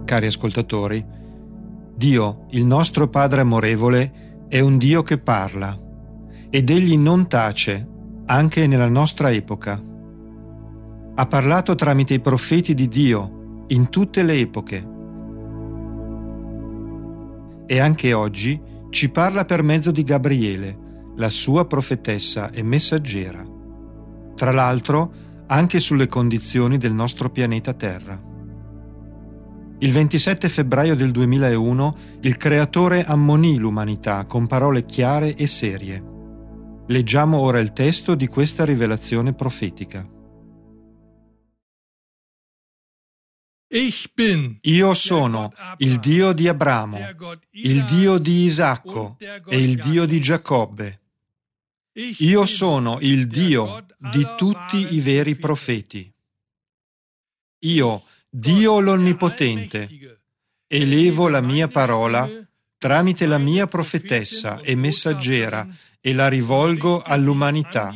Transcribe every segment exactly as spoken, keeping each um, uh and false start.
cari ascoltatori, Dio, il nostro Padre amorevole, è un Dio che parla ed Egli non tace, anche nella nostra epoca. Ha parlato tramite i profeti di Dio in tutte le epoche e anche oggi ci parla per mezzo di Gabriele, la sua profetessa e messaggera. Tra l'altro, anche sulle condizioni del nostro pianeta Terra. Il ventisette febbraio del duemilauno il Creatore ammonì l'umanità con parole chiare e serie. Leggiamo ora il testo di questa rivelazione profetica. Io sono il Dio di Abramo, il Dio di Isacco e il Dio di Giacobbe. Io sono il Dio di tutti i veri profeti. Io, Dio l'Onnipotente, elevo la mia parola tramite la mia profetessa e messaggera e la rivolgo all'umanità.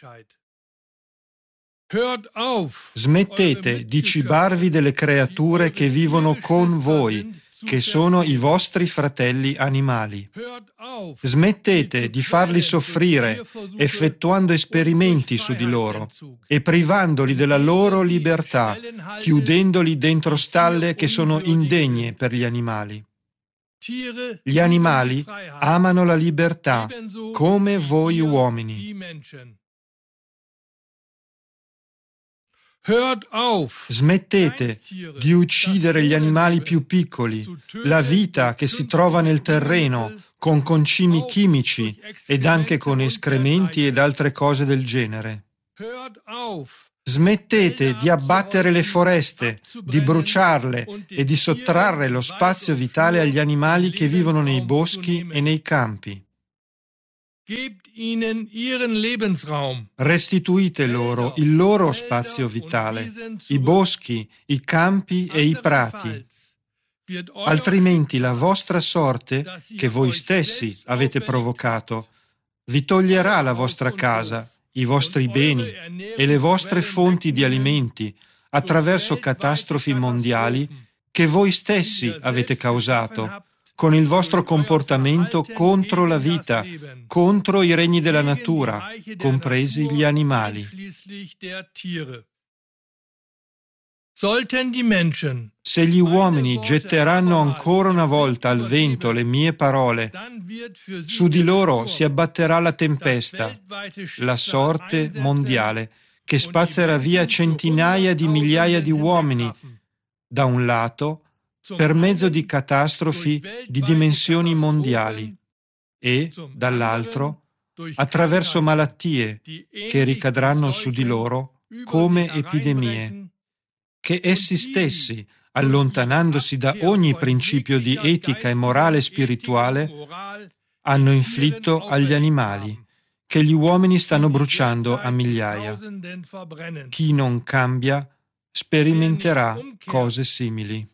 Smettete di cibarvi delle creature che vivono con voi, che sono i vostri fratelli animali. Smettete di farli soffrire effettuando esperimenti su di loro e privandoli della loro libertà, chiudendoli dentro stalle che sono indegne per gli animali. Gli animali amano la libertà, come voi uomini. Smettete di uccidere gli animali più piccoli, la vita che si trova nel terreno, con concimi chimici ed anche con escrementi ed altre cose del genere. Smettete di abbattere le foreste, di bruciarle e di sottrarre lo spazio vitale agli animali che vivono nei boschi e nei campi. Restituite loro il loro spazio vitale, i boschi, i campi e i prati. Altrimenti la vostra sorte, che voi stessi avete provocato, vi toglierà la vostra casa, i vostri beni e le vostre fonti di alimenti attraverso catastrofi mondiali che voi stessi avete causato con il vostro comportamento contro la vita, contro i regni della natura, compresi gli animali. Se gli uomini getteranno ancora una volta al vento le mie parole, su di loro si abbatterà la tempesta, la sorte mondiale, che spazzerà via centinaia di migliaia di uomini, da un lato, per mezzo di catastrofi di dimensioni mondiali e, dall'altro, attraverso malattie che ricadranno su di loro come epidemie, che essi stessi, allontanandosi da ogni principio di etica e morale spirituale, hanno inflitto agli animali, che gli uomini stanno bruciando a migliaia. Chi non cambia sperimenterà cose simili.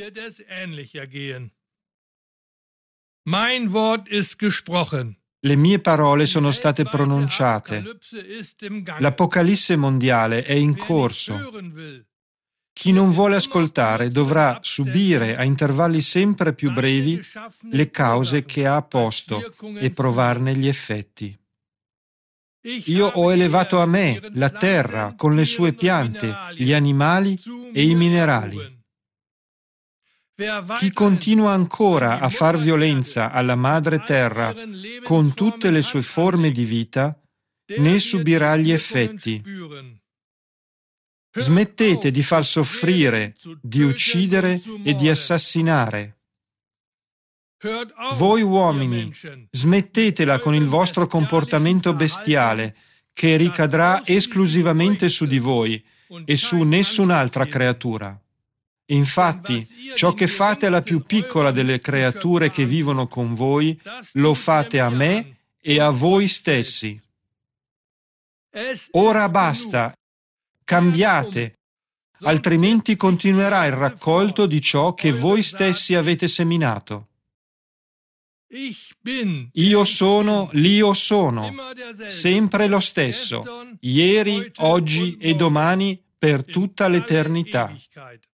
Le mie parole sono state pronunciate. L'Apocalisse mondiale è in corso. Chi non vuole ascoltare dovrà subire a intervalli sempre più brevi le cause che ha posto e provarne gli effetti. Io ho elevato a me la terra con le sue piante, gli animali e i minerali. Chi continua ancora a far violenza alla madre terra con tutte le sue forme di vita, ne subirà gli effetti. Smettete di far soffrire, di uccidere e di assassinare. Voi uomini, smettetela con il vostro comportamento bestiale, che ricadrà esclusivamente su di voi e su nessun'altra creatura. Infatti, ciò che fate alla più piccola delle creature che vivono con voi, lo fate a me e a voi stessi. Ora basta, cambiate, altrimenti continuerà il raccolto di ciò che voi stessi avete seminato. Io sono l'Io sono, sempre lo stesso, ieri, oggi e domani, per tutta l'eternità.